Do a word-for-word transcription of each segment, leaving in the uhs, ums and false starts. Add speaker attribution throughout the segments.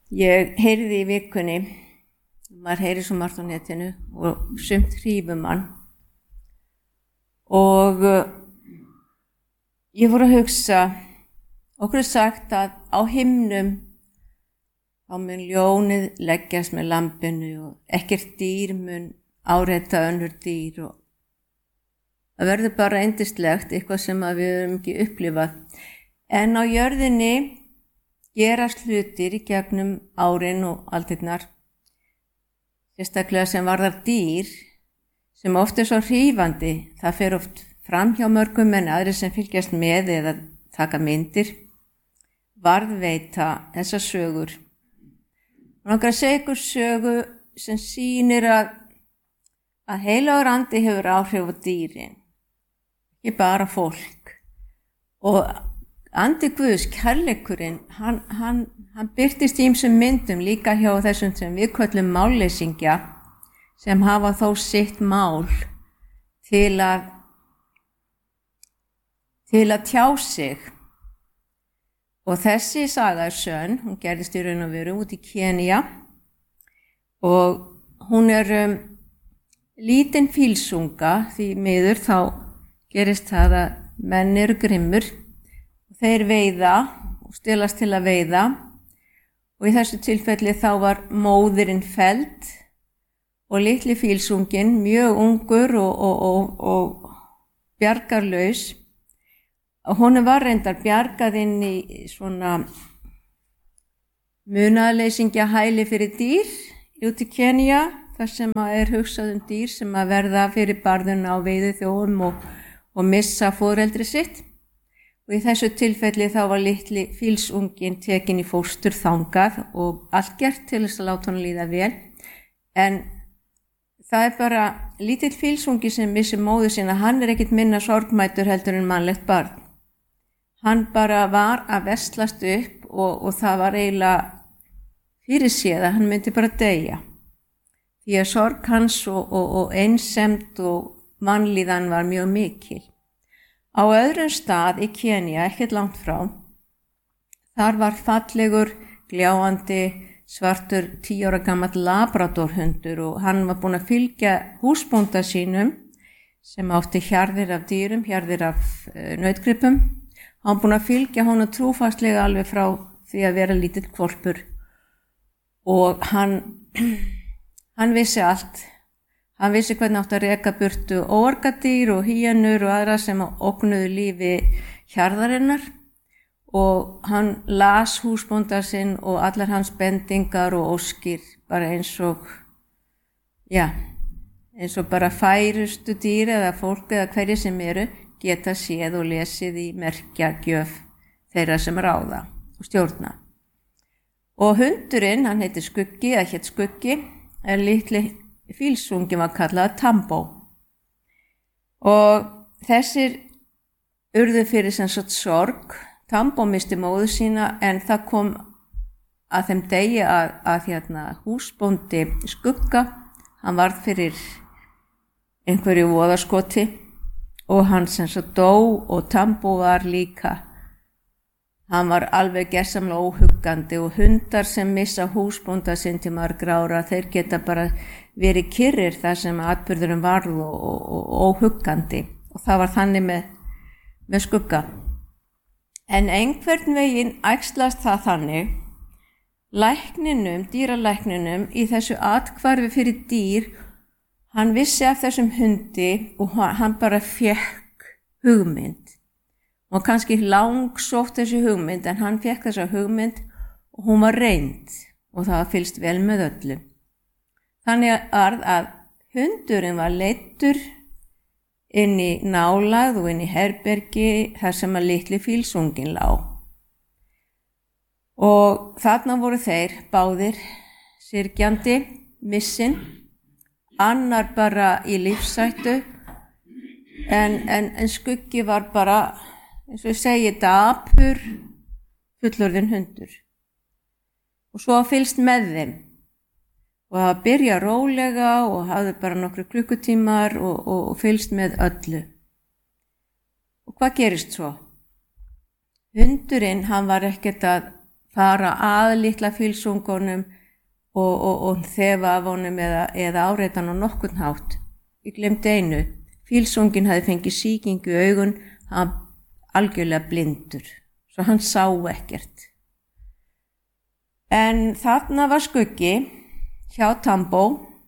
Speaker 1: Ég heyrði í vikunni, maður heyri svo margt á netinu og sumt hrífur mann og uh, ég fór að hugsa, okkur er sagt að á himnum þá mun ljónið leggjast með lambinu og ekkert dýr mun áreita önnur dýr og það verður bara yndislegt, eitthvað sem að við höfum ekki upplifað. En á jörðinni gerast hlutir í gegnum árin og aldirnar, sérstaklega sem varðar dýr, sem oft er svo hrífandi, það fer oft fram hjá mörgum en aðrir sem fylgjast með eða taka myndir, varðveita þessar sögur. Og langar að segja ykkur sögu sem sýnir að, að heilagur andi hefur áhrif á dýrin, ekki bara fólk. Og andi Guðs, kærleikurinn, hann, hann, hann birtist í ýmsum myndum líka hjá þessum sem við köllum málleysingja sem hafa þó sitt mál til að, til að tjá sig. Og þessi saga er sönn, hún gerðist í raun og veru út í Kenía og hún er um, lítinn fílsunga, því miður þá gerist það að menn eru grimmur. Þeir veiða og stelast til að veiða og í þessu tilfelli þá var móðirinn felld og litli fílsunginn mjög ungur og, og, og, og bjargarlaus. Og honum var reyndar bjargað inn í svona munaðarleysingja hæli fyrir dýr út í Kenía, þar sem er hugsað um dýr sem að verða fyrir barðuna á veiðiþjófum og, og missa foreldri sitt. Og í þessu tilfelli þá var litli fílsunginn tekin í fóstur þangað og allt gert til þess að láta hann líða vel. En það er bara lítill fílsungi sem missir móður sína, hann er ekkit minna sorgmætur heldur en mannlegt barn. Hann bara var að veslast upp og, og það var eiginlega fyrirséð að hann myndi bara deyja. Því að sorg hans og, og, og einsemd og vanlíðan var mjög mikil. Á öðrum stað í Kenía, ekkert langt frá, þar var fallegur, gljáandi, svartur, tíu ára gamall labradorhundur og hann var búinn að fylgja húsbónda sínum sem átti hjarðir af dýrum, hjarðir af uh, nautgripum. Hann var búinn að fylgja honum trúfastlega alveg frá því að vera lítill hvolpur og hann, hann vissi allt. Hann vissi hvernig átti að reka burtu orgadýr og hýjanur og aðra sem ógnuðu lífi hjarðarinnar og hann las húsbónda sinn og allar hans bendingar og óskir bara eins og, já, eins og bara færustu dýr eða fólk eða hverju sem eru geta séð og lesið í merkjagjöf þeirra sem ráða og stjórna. Og hundurinn, hann heitir Skuggi, eða hét Skuggi, er litli fílsungin var kallað Tambo og þessir urðu fyrir sem sagt sorg. Tambo misti móður sína en það kom að þeim degi að, að hérna, húsbóndi Skugga, hann varð fyrir einhverju voðaskoti og hann sem sagt dó og Tambo var líka. Hann var alveg gersamlega óhuggandi og hundar sem missa húsbónda sinn til margra ára, þeir geta bara verið kyrrir þar sem atburðurinn varð og, og, og óhuggandi og það var þannig með, með Skugga. En einhvern veginn æxlast það þannig, lækninum, dýralækninum í þessu athvarfi fyrir dýr, hann vissi af þessum hundi og hann bara fékk hugmynd. Og kannski langsótt þessi hugmynd, en hann fékk þessa hugmynd og hún var reynd og það var fylgst vel með öllu. Þannig að, að hundurinn var leiddur inn í nálægð og inn í herbergi þar sem að litli fílsunginn lá. Og þarna voru þeir báðir syrgjandi, missinn, annar bara í lífshættu, en, en, en Skuggi var bara, eins og ég segi, dapur, fullorðinn hundur. Og svo fylgst með þeim. Og það byrja rólega og hafði bara nokkru klukkutímar og, og, og fylgst með öllu. Og hvað gerist svo? Hundurinn, hann var ekkert að fara að litla fílsungunum og, og, og þefa af honum eða, eða áreitan á nokkurn hátt. Ég glemdi einu, fílsungin hafði fengið sýkingu í augun, hann algjörlega blindur, svo hann sá ekkert. En þarna var Skuggi hjá Tambó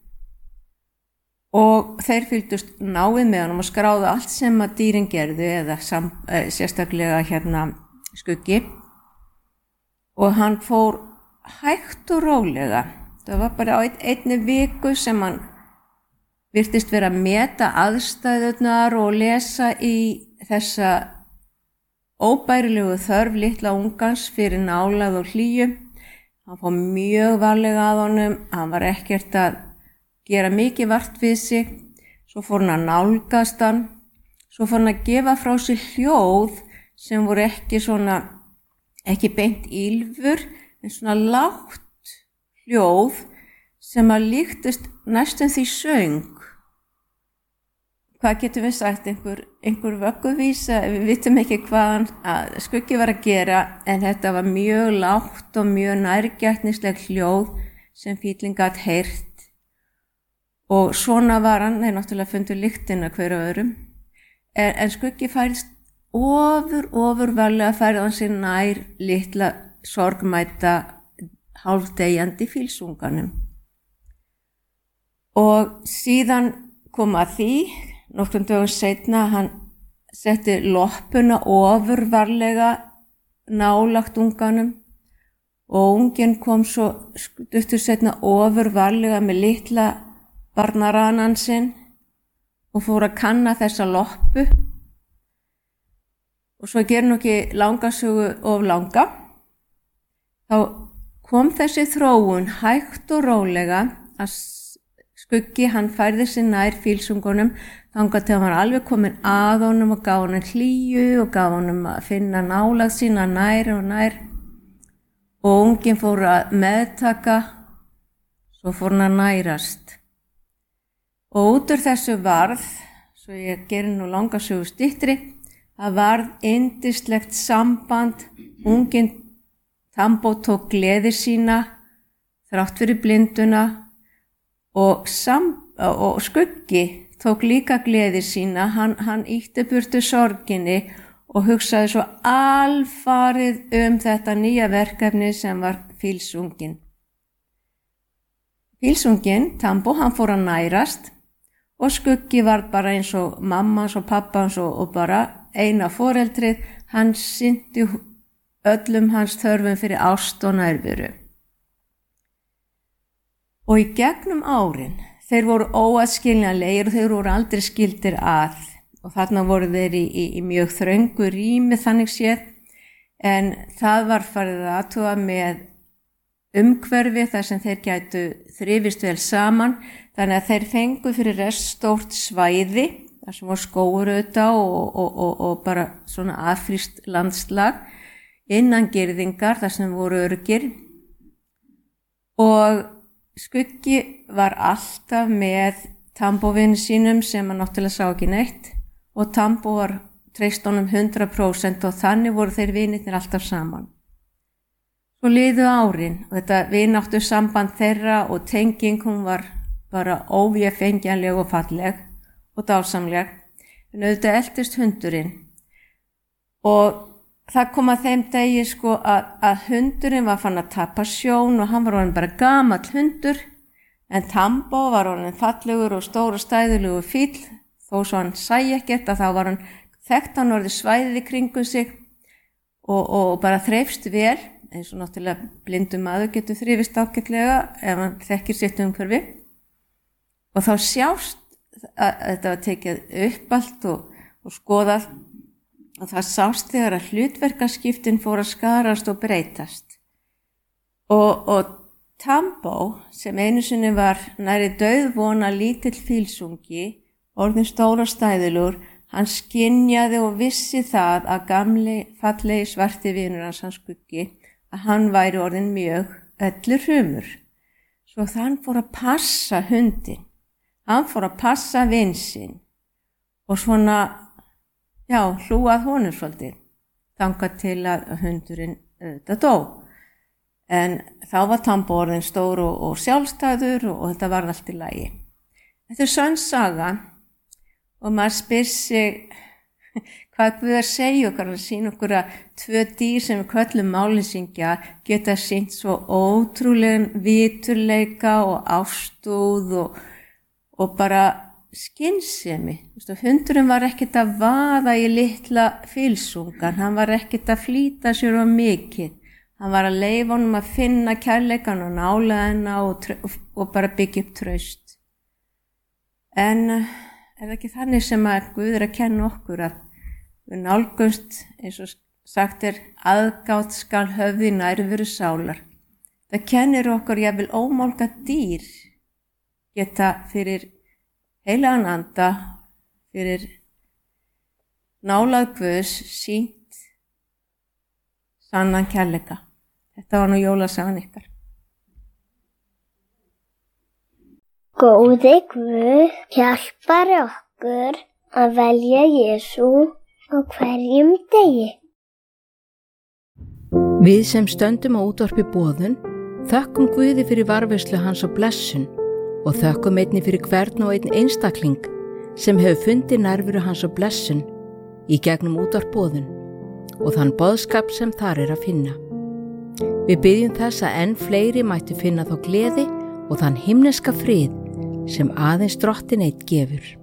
Speaker 1: og þeir fylgdust náið með honum og skráðu allt sem að dýrin gerðu eða sam, eh, sérstaklega hérna Skuggi og hann fór hægt og rólega. Það var bara á ein, einni viku sem hann virtist vera að meta aðstæðurnar og lesa í þessa óbærilegu þörf litla ungans fyrir nálægð og hlýju. Hann fór mjög varlega að honum, hann var ekkert að gera mikið vart við sig, svo fór hann að nálgast hann, svo fór hann að gefa frá sig hljóð sem voru ekki svona, ekki beint ýlfur, en svona lágt hljóð sem að líktist næstum því söng. Hvað getum við sagt, einhver, einhver vögguvísa, við vitum ekki hvað hann Skuggi var að gera, en þetta var mjög lágt og mjög nærgætnisleg hljóð sem fíllinn gat heyrt. Og svona var hann, þeir náttúrulega fundu lyktina hver af öðrum, en, en Skuggi færist ofur, ofur varlega færði hann sér nær litla sorgmæta hálfdegjandi fílsunganum. Og síðan kom að því, nokkrum dögum seinna, hann setti loppuna ofur varlega nálægt unganum og unginn kom svo stuttu seinna ofur varlega með litla barnaranan sinn og fór að kanna þessa loppu. Og svo ger nú ekki langasögu of langa. Þá kom þessi þróun hægt og rólega að Skuggi, hann færði sig nær fílsungunum þangað til hann var alveg kominn að honum og gaf honum hlýju og gaf honum að finna nálægð sína nær og nær. Og unginn fór að meðtaka, svo fór hann að nærast. Og út úr þessu varð, svo ég geri nú langasögu styttri, það varð yndislegt samband, unginn Tambó tók gleði sína, þrátt fyrir blinduna, og, sam, og Skuggi tók líka gleði sína, hann, hann ýtti burtu sorginni og hugsaði svo alfarið um þetta nýja verkefni sem var fílsungin. Fílsungin, Tambó, hann fór að nærast og Skuggi var bara eins og mammans og pappans og, og bara eina foreldrið, hann sinnti öllum hans þörfum fyrir ást og nærveru. Og í gegnum árin, þeir voru óaðskiljanlegir og þeir voru aldrei skildir að og þarna voru þeir í, í, í mjög þröngu rými þannig séð, en það var farið að athuga með umhverfi þar sem þeir gætu þrifist vel saman, þannig að þeir fengu fyrir rest stórt svæði, þar sem var skógur auðvitað og, og, og, og bara svona affrískt landslag, innan girðingar þar sem voru öruggir og Skuggi var alltaf með Tambóvini sínum sem hann náttúrulega sá ekki neitt og Tambó var treyst honum hundrað prósent og þannig voru þeir vinirnir alltaf saman. Svo liðu árin og þetta vináttu samband þeirra og tenging, hún var bara óvéfengjanleg og falleg og dásamleg, en auðvitað eltist hundurinn og það kom að þeim degi sko að, að hundurinn var fann að tapa sjón og hann var orðin bara gamall hundur, en Tambó var orðin fallegur og stór og stæðulegur fíll, þó svo hann sæi ekkert að þá var hann þekkt hann orðið svæðið í kringum sig og, og bara þreifst vel, eins og náttúrulega blindum maður getur þrifist ágætlega ef hann þekkir sitt umhverfi. Og þá sjást að þetta var tekið upp allt og, og skoðað og það sást þegar að hlutverkaskiptin fór að skarast og breytast. Og, og Tambó, sem einu sinni var nærri dauðvona lítill fílsungi, orðin stór og stæðulegur, hann skynjaði og vissi það að gamli fallegi svarti vinur hans, hans Skuggi, að hann væri orðin mjög öllur hrumur. Svo þann fór að passa hundin, hann fór að passa vin sinn og svona, já, hlúað honum svolítið, þangað til að hundurinn auðvitað dó. En þá var Tambo orðinn stór og, og sjálfstæður og, og þetta var allt í lagi. Þetta er sönn saga og maður spyr sig hvað Guð er að segja okkar, að sína okkur að tvö dýr sem við köllum máleysingja geta sýnt svo ótrúlegan viturleika og ástúð og, og bara skynsemi. Hundurinn var ekkert að vaða í litla fylsungan, hann var ekkert að flýta sér á mikið. Hann var að leyfa honum að finna kærleikan og nálega hennar og, og, og bara byggja upp traust. En er það ekki þannig sem að Guð er að kenna okkur að við nálgumst, eins og sagt er, aðgát skal höfði nærveru sálar. Það kennir okkur jafnvel ómálga dýr geta fyrir heilagan anda, fyrir nálægð Guðs sýnt sannan kærleika. Þetta var nú jólasagan ykkar.
Speaker 2: Góði Guð hjálpar okkur að velja Jesú á hverjum degi.
Speaker 3: Við sem stöndum á útvarpi boðun þökkum Guði fyrir varðveislu hans á blessun og þökkum einnig fyrir hvern og einn einstakling sem hefur fundið nærveru hans á blessun í gegnum útvarp boðun og þann boðskap sem þar er að finna. Við byggjum þess að enn fleiri mættu finna þá gleði og þann himneska frið sem aðeins Drottinn einn gefur.